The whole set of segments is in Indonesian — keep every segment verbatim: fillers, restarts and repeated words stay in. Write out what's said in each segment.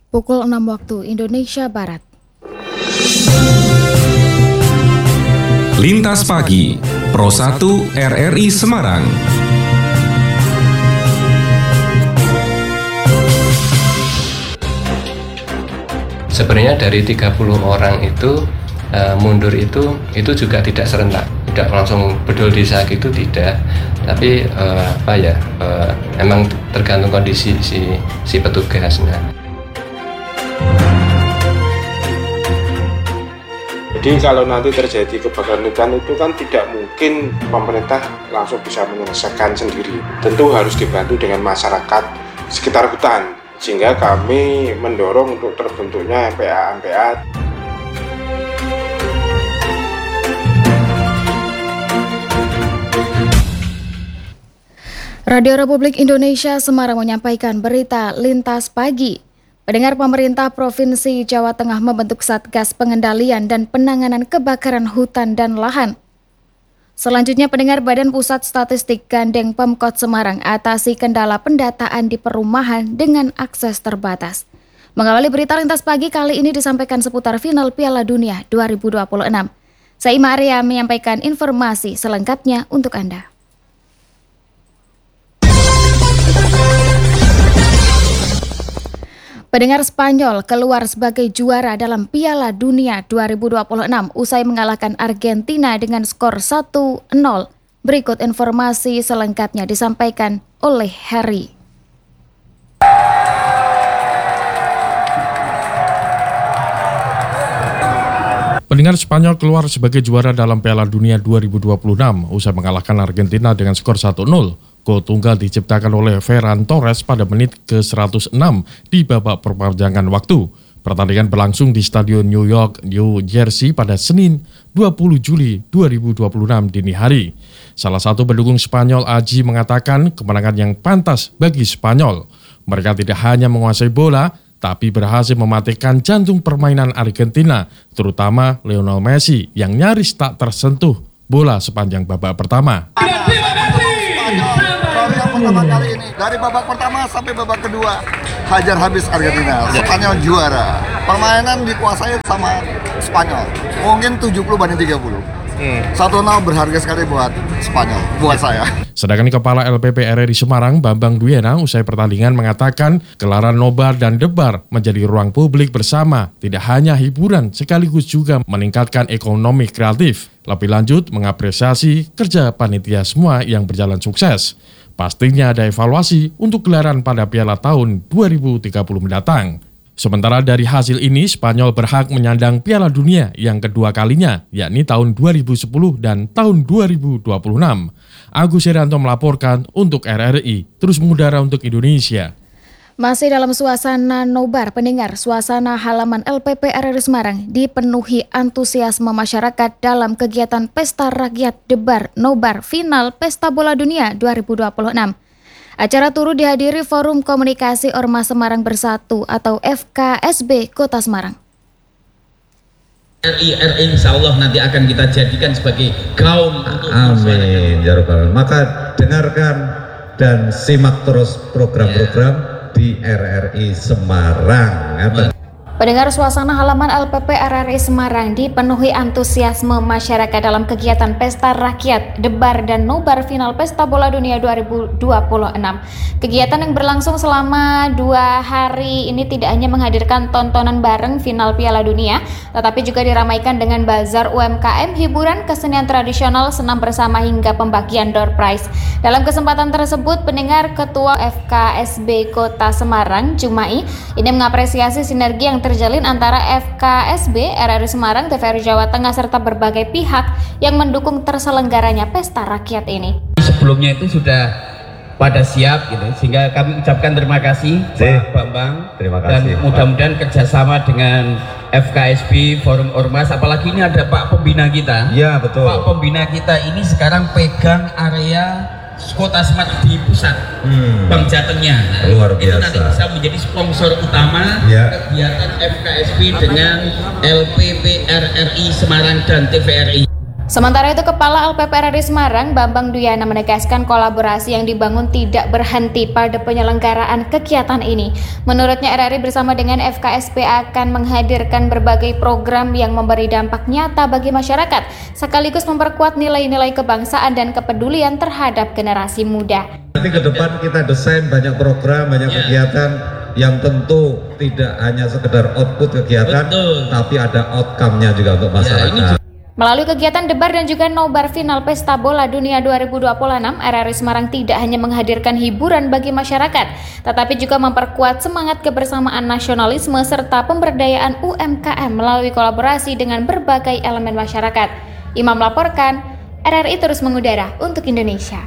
Pukul enam waktu Indonesia Barat. Lintas Pagi, Pro satu R R I Semarang. Sebenarnya dari tiga puluh orang itu uh, mundur itu itu juga tidak serentak, tidak langsung bedol desa gitu, tidak. Tapi uh, apa ya, uh, emang tergantung kondisi si si petugasnya. Jadi kalau nanti terjadi kebakaran hutan itu kan tidak mungkin pemerintah langsung bisa menyelesaikan sendiri. Tentu harus dibantu dengan masyarakat sekitar hutan, sehingga kami mendorong untuk terbentuknya M P A-M P A. Radio Republik Indonesia Semarang menyampaikan berita Lintas Pagi. Pendengar, pemerintah Provinsi Jawa Tengah membentuk Satgas Pengendalian dan Penanganan Kebakaran Hutan dan Lahan. Selanjutnya, pendengar, Badan Pusat Statistik gandeng Pemkot Semarang atasi kendala pendataan di perumahan dengan akses terbatas. Mengawali berita Lintas Pagi kali ini disampaikan seputar final Piala Dunia dua ribu dua puluh enam. Saya Ima Arya menyampaikan informasi selengkapnya untuk Anda. Pendengar, Spanyol keluar sebagai juara dalam Piala Dunia dua ribu dua puluh enam usai mengalahkan Argentina dengan skor satu nol. Berikut informasi selengkapnya disampaikan oleh Harry. Pendengar, Spanyol keluar sebagai juara dalam Piala Dunia dua ribu dua puluh enam usai mengalahkan Argentina dengan skor satu nol. Gol tunggal diciptakan oleh Ferran Torres pada menit ke seratus enam di babak perpanjangan waktu. Pertandingan berlangsung di Stadion New York, New Jersey pada Senin dua puluh Juli dua ribu dua puluh enam dini hari. Salah satu pendukung Spanyol, Aji, mengatakan kemenangan yang pantas bagi Spanyol. Mereka tidak hanya menguasai bola, tapi berhasil mematikan jantung permainan Argentina, terutama Lionel Messi yang nyaris tak tersentuh bola sepanjang babak pertama. Pertama kali ini, dari babak pertama sampai babak kedua, hajar habis Argentina. Spanyol juara. Permainan dikuasai sama Spanyol. Mungkin tujuh puluh banding tiga puluh. satu nol berharga sekali buat Spanyol, buat saya. Sedangkan Kepala L P P R R I Semarang, Bambang Dwiena, usai pertandingan mengatakan gelaran nobar dan debar menjadi ruang publik bersama, tidak hanya hiburan, sekaligus juga meningkatkan ekonomi kreatif. Lebih lanjut, mengapresiasi kerja panitia semua yang berjalan sukses. Pastinya ada evaluasi untuk gelaran pada Piala tahun dua ribu tiga puluh mendatang. Sementara dari hasil ini, Spanyol berhak menyandang Piala Dunia yang kedua kalinya, yakni tahun dua ribu sepuluh dan tahun dua ribu dua puluh enam. Agus Herianto melaporkan untuk R R I, terus mengudara untuk Indonesia. Masih dalam suasana nobar, pendengar, suasana halaman L P P R R I Semarang dipenuhi antusiasme masyarakat dalam kegiatan Pesta Rakyat Debar Nobar Final Pesta Bola Dunia dua ribu dua puluh enam. Acara turut dihadiri Forum Komunikasi Ormas Semarang Bersatu atau F K S B Kota Semarang. R I R I insya Allah nanti akan kita jadikan sebagai gaun untuk amin ya rabbal alamin. Maka dengarkan dan simak terus program-program di R R I Semarang. Pendengar, suasana halaman L P P R R I Semarang dipenuhi antusiasme masyarakat dalam kegiatan Pesta Rakyat Debar dan Nobar Final Pesta Bola Dunia dua ribu dua puluh enam. Kegiatan yang berlangsung selama dua hari ini tidak hanya menghadirkan tontonan bareng final Piala Dunia, tetapi juga diramaikan dengan bazar U M K M, hiburan, kesenian tradisional, senam bersama hingga pembagian door prize. Dalam kesempatan tersebut, pendengar, Ketua F K S B Kota Semarang, Jumai, ini mengapresiasi sinergi yang terjalin antara F K S B, R R I Semarang, T V R I Jawa Tengah, serta berbagai pihak yang mendukung terselenggaranya pesta rakyat ini. Sebelumnya itu sudah pada siap gitu, sehingga kami ucapkan terima kasih Pak Bambang, terima kasih, dan mudah-mudahan kerjasama dengan F K S B, Forum Ormas, apalagi ini ada Pak Pembina kita. Iya, betul. Pak Pembina kita ini sekarang pegang area Kota Semarang di pusat, hmm. Bank Jatengnya. Luar biasa. Itu nanti bisa menjadi sponsor utama ya. Kegiatan F K S B dengan L P P R R I Semarang dan T V R I. Sementara itu, Kepala L P P R R I Semarang, Bambang Duyana, menegaskan kolaborasi yang dibangun tidak berhenti pada penyelenggaraan kegiatan ini. Menurutnya, R R I bersama dengan F K S P akan menghadirkan berbagai program yang memberi dampak nyata bagi masyarakat, sekaligus memperkuat nilai-nilai kebangsaan dan kepedulian terhadap generasi muda. Nanti ke depan kita desain banyak program, banyak kegiatan yang tentu tidak hanya sekedar output kegiatan, betul, tapi ada outcome-nya juga untuk masyarakat. Ya, melalui kegiatan debar dan juga nobar final Pesta Bola Dunia dua ribu dua puluh enam, R R I Semarang tidak hanya menghadirkan hiburan bagi masyarakat, tetapi juga memperkuat semangat kebersamaan nasionalisme serta pemberdayaan U M K M melalui kolaborasi dengan berbagai elemen masyarakat. Imam melaporkan, R R I terus mengudara untuk Indonesia.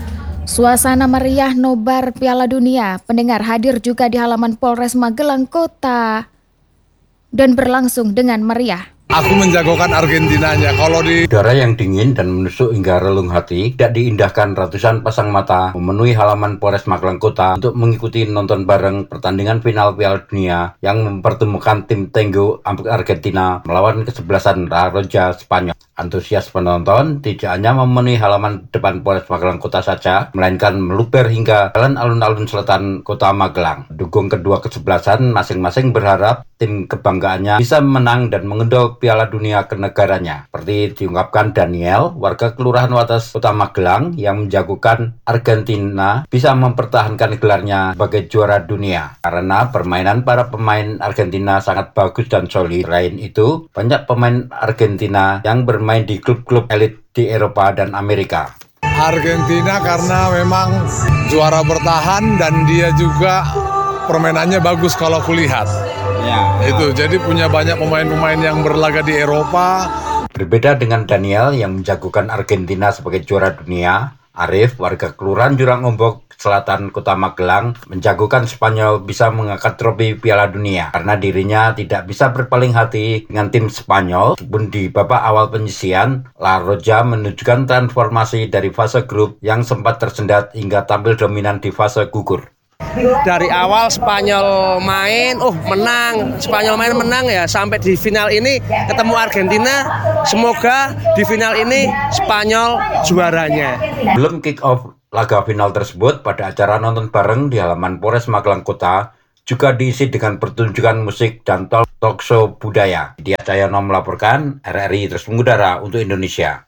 Suasana meriah nobar Piala Dunia, pendengar, hadir juga di halaman Polres Magelang Kota dan berlangsung dengan meriah. Aku menjagokan Argentinanya. Kalau di udara yang dingin dan menusuk hingga relung hati, tidak diindahkan ratusan pasang mata memenuhi halaman Polres Magelang Kota untuk mengikuti nonton bareng pertandingan final Piala Dunia yang mempertemukan tim Tenggo Argentina melawan kesebelasan La Roja Spanyol. Antusias penonton tidak hanya memenuhi halaman depan Polres Magelang Kota saja, melainkan meluber hingga jalan alun-alun selatan Kota Magelang. Pendukung kedua kesebelasan masing-masing berharap tim kebanggaannya bisa menang dan mengendong Piala Dunia ke negaranya. Seperti diungkapkan Daniel, warga Kelurahan Wates Kota Magelang yang menjagokan Argentina bisa mempertahankan gelarnya sebagai juara dunia karena permainan para pemain Argentina sangat bagus dan solid. Selain itu, banyak pemain Argentina yang bermain di klub-klub elit di Eropa dan Amerika. Argentina karena memang juara bertahan dan dia juga permainannya bagus kalau kulihat. Ya, itu jadi punya banyak pemain-pemain yang berlaga di Eropa. Berbeda dengan Daniel yang menjagokan Argentina sebagai juara dunia, Arif, warga Kelurahan Jurang Ombok Selatan Kota Magelang, menjagokan Spanyol bisa mengangkat trofi Piala Dunia karena dirinya tidak bisa berpaling hati dengan tim Spanyol. Meskipun di babak awal penyisian, La Roja menunjukkan transformasi dari fase grup yang sempat tersendat hingga tampil dominan di fase gugur. Dari awal Spanyol main, oh menang, Spanyol main menang ya, sampai di final ini ketemu Argentina, semoga di final ini Spanyol juaranya. Belum kick off laga final tersebut, pada acara nonton bareng di halaman Polres Magelang Kota juga diisi dengan pertunjukan musik dan talk, talk show budaya. Dia Cahyono melaporkan, R R I terus mengudara untuk Indonesia.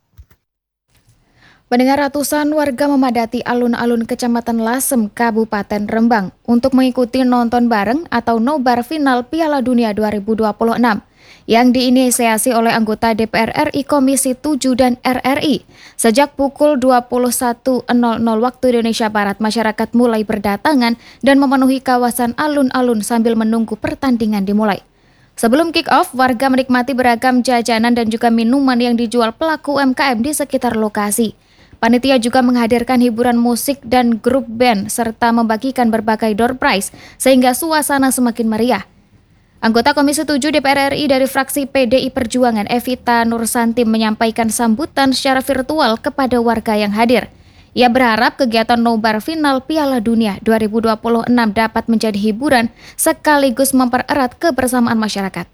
Pendengar, ratusan warga memadati alun-alun Kecamatan Lasem, Kabupaten Rembang untuk mengikuti nonton bareng atau nobar final Piala Dunia dua ribu dua puluh enam yang diinisiasi oleh anggota D P R R I Komisi tujuh dan R R I. Sejak pukul dua puluh satu nol nol waktu Indonesia Barat, masyarakat mulai berdatangan dan memenuhi kawasan alun-alun sambil menunggu pertandingan dimulai. Sebelum kick-off, warga menikmati beragam jajanan dan juga minuman yang dijual pelaku U M K M di sekitar lokasi. Panitia juga menghadirkan hiburan musik dan grup band serta membagikan berbagai door prize sehingga suasana semakin meriah. Anggota Komisi tujuh D P R R I dari fraksi P D I Perjuangan, Evita Nursanti, menyampaikan sambutan secara virtual kepada warga yang hadir. Ia berharap kegiatan nobar final Piala Dunia dua ribu dua puluh enam dapat menjadi hiburan sekaligus mempererat kebersamaan masyarakat.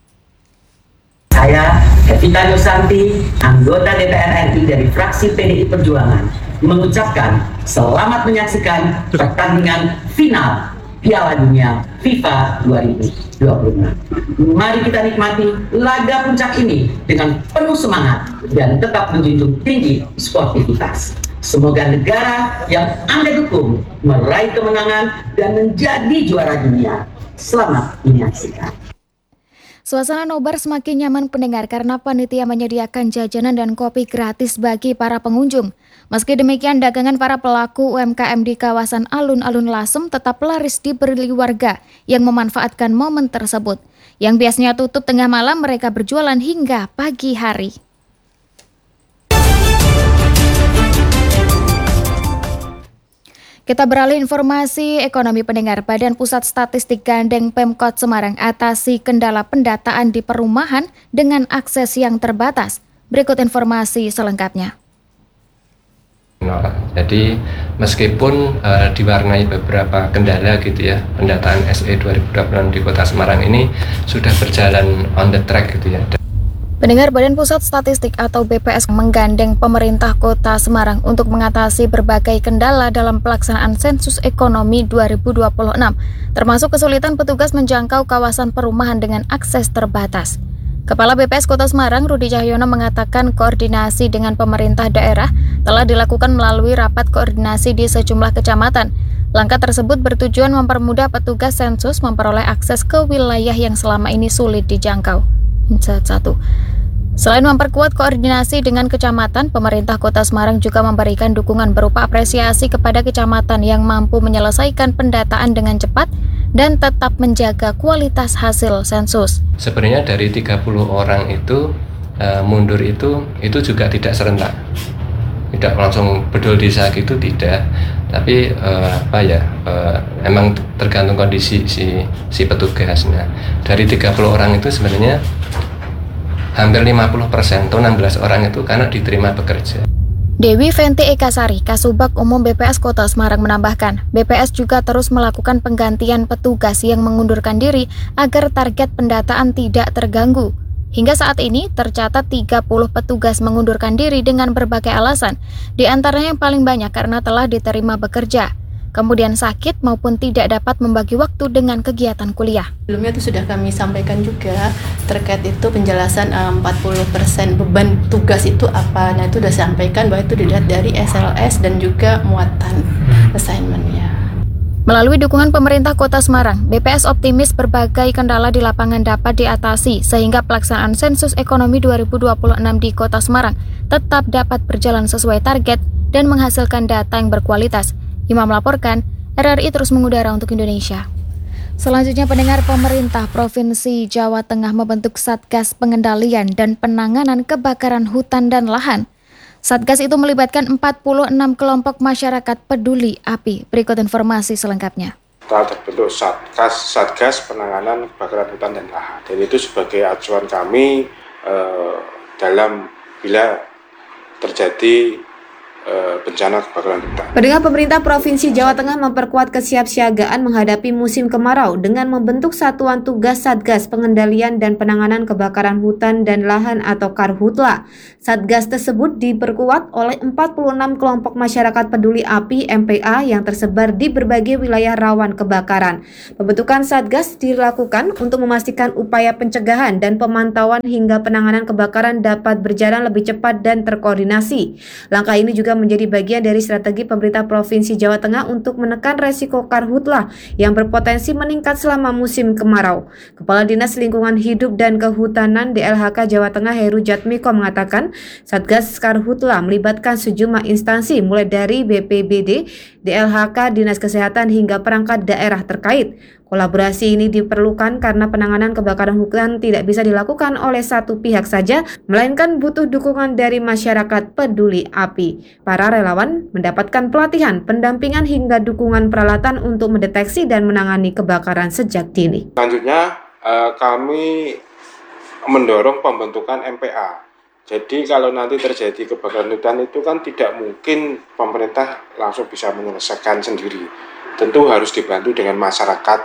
Saya, Evita Nursanti, anggota D P R R I dari fraksi P D I Perjuangan, mengucapkan selamat menyaksikan pertandingan final Piala Dunia FIFA dua ribu dua puluh enam. Mari kita nikmati laga puncak ini dengan penuh semangat dan tetap menjunjung tinggi sportivitas. Semoga negara yang Anda dukung meraih kemenangan dan menjadi juara dunia. Selamat menyaksikan. Suasana nobar semakin nyaman pendengar karena panitia menyediakan jajanan dan kopi gratis bagi para pengunjung. Meski demikian, dagangan para pelaku U M K M di kawasan alun-alun Lasem tetap laris dibeli warga yang memanfaatkan momen tersebut. Yang biasanya tutup tengah malam, mereka berjualan hingga pagi hari. Kita beralih informasi ekonomi pendengar. Badan Pusat Statistik gandeng Pemkot Semarang atasi kendala pendataan di perumahan dengan akses yang terbatas. Berikut informasi selengkapnya. Jadi meskipun uh, diwarnai beberapa kendala gitu ya, pendataan S E dua ribu dua puluh enam di Kota Semarang ini sudah berjalan on the track gitu ya. Pendengar, Badan Pusat Statistik atau B P S menggandeng pemerintah Kota Semarang untuk mengatasi berbagai kendala dalam pelaksanaan sensus ekonomi dua ribu dua puluh enam, termasuk kesulitan petugas menjangkau kawasan perumahan dengan akses terbatas. Kepala B P S Kota Semarang, Rudi Cahyono, mengatakan koordinasi dengan pemerintah daerah telah dilakukan melalui rapat koordinasi di sejumlah kecamatan. Langkah tersebut bertujuan mempermudah petugas sensus memperoleh akses ke wilayah yang selama ini sulit dijangkau. Satu. Selain memperkuat koordinasi dengan kecamatan, pemerintah Kota Semarang juga memberikan dukungan berupa apresiasi kepada kecamatan yang mampu menyelesaikan pendataan dengan cepat dan tetap menjaga kualitas hasil sensus. Sebenarnya dari tiga puluh orang itu uh, mundur itu itu juga tidak serentak, tidak langsung bedol desa gitu, tidak. Tapi uh, apa ya, uh, emang tergantung kondisi si si petugasnya. Dari tiga puluh orang itu sebenarnya hampir lima puluh persen atau enam belas orang itu karena diterima bekerja. Dewi Fenty Ekasari, Kasubag Umum B P S Kota Semarang menambahkan, B P S juga terus melakukan penggantian petugas yang mengundurkan diri agar target pendataan tidak terganggu. Hingga saat ini tercatat tiga puluh petugas mengundurkan diri dengan berbagai alasan, di antaranya yang paling banyak karena telah diterima bekerja, kemudian sakit maupun tidak dapat membagi waktu dengan kegiatan kuliah. Sebelumnya itu sudah kami sampaikan juga terkait itu penjelasan empat puluh persen beban tugas itu apa. Nah itu sudah sampaikan bahwa itu dilihat dari S L S dan juga muatan assignment-nya. Melalui dukungan pemerintah Kota Semarang, B P S optimis berbagai kendala di lapangan dapat diatasi sehingga pelaksanaan sensus ekonomi dua ribu dua puluh enam di Kota Semarang tetap dapat berjalan sesuai target dan menghasilkan data yang berkualitas. Imam melaporkan, R R I terus mengudara untuk Indonesia. Selanjutnya, pendengar, pemerintah Provinsi Jawa Tengah membentuk Satgas Pengendalian dan Penanganan Kebakaran Hutan dan Lahan. Satgas itu melibatkan empat puluh enam kelompok masyarakat peduli api. Berikut informasi selengkapnya. Telah terbentuk Satgas, Satgas Penanganan Kebakaran Hutan dan Lahan. Dan itu sebagai acuan kami eh, dalam bila terjadi bencana kebakaran hutan. Pendengar, pemerintah Provinsi Jawa Tengah memperkuat kesiapsiagaan menghadapi musim kemarau dengan membentuk Satuan Tugas Satgas Pengendalian dan Penanganan Kebakaran Hutan dan Lahan atau Karhutla. Satgas tersebut diperkuat oleh empat puluh enam kelompok masyarakat peduli api M P A yang tersebar di berbagai wilayah rawan kebakaran. Pembentukan Satgas dilakukan untuk memastikan upaya pencegahan dan pemantauan hingga penanganan kebakaran dapat berjalan lebih cepat dan terkoordinasi. Langkah ini juga menjadi bagian dari strategi pemerintah Provinsi Jawa Tengah untuk menekan resiko karhutlah yang berpotensi meningkat selama musim kemarau. Kepala Dinas Lingkungan Hidup dan Kehutanan D L H K Jawa Tengah Heru Jatmiko mengatakan, Satgas Karhutlah melibatkan sejumlah instansi mulai dari B P B D, D L H K, Dinas Kesehatan hingga perangkat daerah terkait. Kolaborasi ini diperlukan karena penanganan kebakaran hutan tidak bisa dilakukan oleh satu pihak saja, melainkan butuh dukungan dari masyarakat peduli api. Para relawan mendapatkan pelatihan, pendampingan hingga dukungan peralatan untuk mendeteksi dan menangani kebakaran sejak dini. Selanjutnya kami mendorong pembentukan M P A. Jadi kalau nanti terjadi kebakaran hutan itu kan tidak mungkin pemerintah langsung bisa menyelesaikan sendiri. Tentu harus dibantu dengan masyarakat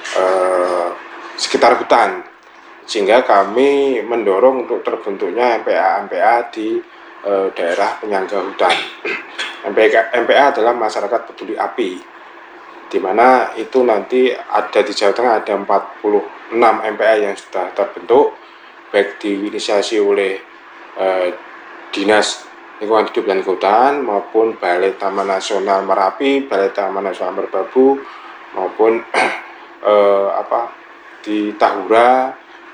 eh, sekitar hutan, sehingga kami mendorong untuk terbentuknya M P A M P A di eh, daerah penyangga hutan. M P A adalah masyarakat peduli api, di mana itu nanti ada di Jawa Tengah ada empat puluh enam M P A yang sudah terbentuk, baik diinisiasi oleh eh, Dinas Lingkungan Hidup dan Kehutanan maupun Balai Taman Nasional Merapi, Balai Taman Nasional Merbabu maupun eh, apa di Tahura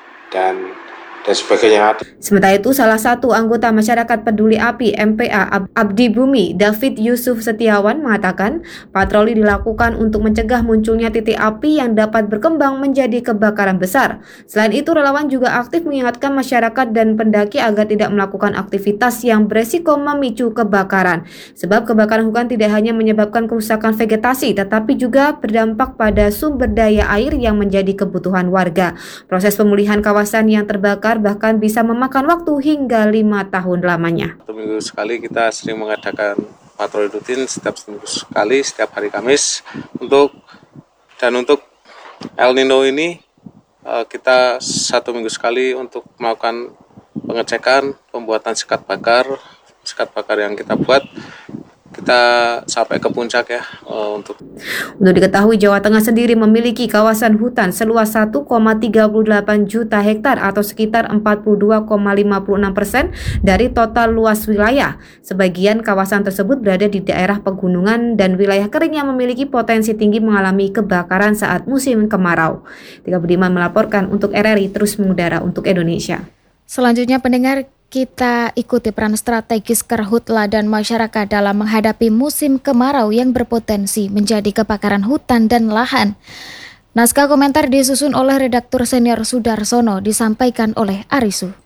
dan dan sebagainya. Sementara itu, salah satu anggota masyarakat peduli api M P A Abdi Bumi, David Yusuf Setiawan, mengatakan patroli dilakukan untuk mencegah munculnya titik api yang dapat berkembang menjadi kebakaran besar. Selain itu, relawan juga aktif mengingatkan masyarakat dan pendaki agar tidak melakukan aktivitas yang beresiko memicu kebakaran. Sebab kebakaran hutan tidak hanya menyebabkan kerusakan vegetasi, tetapi juga berdampak pada sumber daya air yang menjadi kebutuhan warga. Proses pemulihan kawasan yang terbakar bahkan bisa memakan waktu hingga lima tahun lamanya. Satu minggu sekali kita sering mengadakan patroli rutin setiap seminggu sekali, setiap hari Kamis. Untuk dan untuk El Nino ini kita satu minggu sekali untuk melakukan pengecekan, pembuatan sekat bakar, sekat bakar yang kita buat, kita sampai ke puncak ya uh, untuk. Untuk diketahui, Jawa Tengah sendiri memiliki kawasan hutan seluas satu koma tiga delapan juta hektar atau sekitar empat puluh dua koma lima enam persen dari total luas wilayah. Sebagian kawasan tersebut berada di daerah pegunungan dan wilayah kering yang memiliki potensi tinggi mengalami kebakaran saat musim kemarau. Tika Budiman melaporkan untuk R R I Terus Mengudara untuk Indonesia. Selanjutnya pendengar, kita ikuti peran strategis karhutla dan masyarakat dalam menghadapi musim kemarau yang berpotensi menjadi kebakaran hutan dan lahan. Naskah komentar disusun oleh redaktur senior Sudarsono, disampaikan oleh Arisu.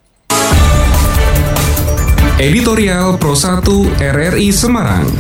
Editorial Pro satu R R I Semarang.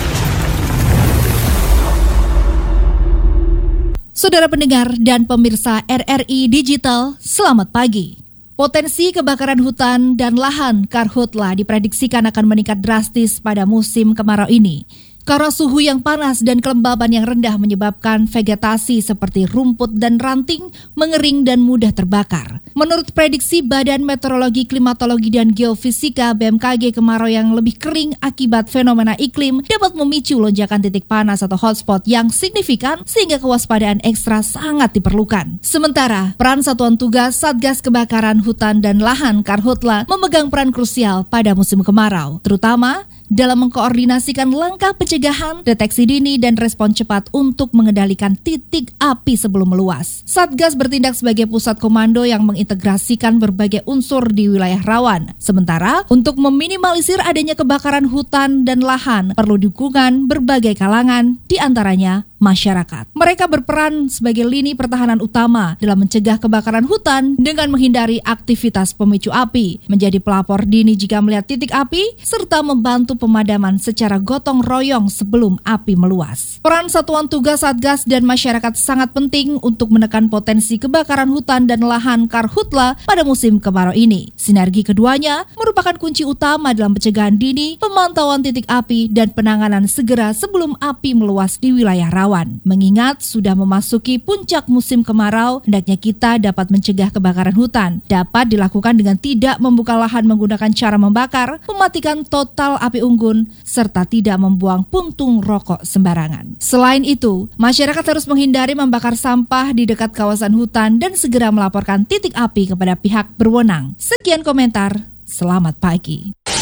Saudara pendengar dan pemirsa R R I Digital, selamat pagi. Potensi kebakaran hutan dan lahan karhutla diprediksikan akan meningkat drastis pada musim kemarau ini. Karena suhu yang panas dan kelembaban yang rendah menyebabkan vegetasi seperti rumput dan ranting mengering dan mudah terbakar. Menurut prediksi Badan Meteorologi, Klimatologi, dan Geofisika B M K G, kemarau yang lebih kering akibat fenomena iklim dapat memicu lonjakan titik panas atau hotspot yang signifikan sehingga kewaspadaan ekstra sangat diperlukan. Sementara, peran Satuan Tugas Satgas Kebakaran Hutan dan Lahan Karhutla memegang peran krusial pada musim kemarau, terutama dalam mengkoordinasikan langkah pencegahan, deteksi dini, dan respon cepat untuk mengendalikan titik api sebelum meluas. Satgas bertindak sebagai pusat komando yang mengintegrasikan berbagai unsur di wilayah rawan. Sementara, untuk meminimalisir adanya kebakaran hutan dan lahan, perlu dukungan berbagai kalangan, di antaranya masyarakat. Mereka berperan sebagai lini pertahanan utama dalam mencegah kebakaran hutan dengan menghindari aktivitas pemicu api, menjadi pelapor dini jika melihat titik api, serta membantu pemadaman secara gotong royong sebelum api meluas. Peran Satuan Tugas Satgas dan masyarakat sangat penting untuk menekan potensi kebakaran hutan dan lahan karhutla pada musim kemarau ini. Sinergi keduanya merupakan kunci utama dalam pencegahan dini, pemantauan titik api, dan penanganan segera sebelum api meluas di wilayah rawan. Mengingat sudah memasuki puncak musim kemarau, hendaknya kita dapat mencegah kebakaran hutan. Dapat dilakukan dengan tidak membuka lahan menggunakan cara membakar, mematikan total api unggun, serta tidak membuang puntung rokok sembarangan. Selain itu, masyarakat harus menghindari membakar sampah di dekat kawasan hutan dan segera melaporkan titik api kepada pihak berwenang. Sekian komentar, selamat pagi.